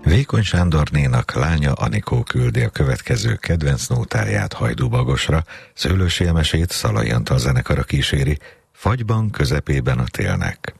Vékony Sándornénak lánya Anikó küldi a következő kedvenc nótáját Hajdú Bagosra, Szőlősi Emesét Szalai Antal zenekara kíséri, Fagyban közepében a télnek.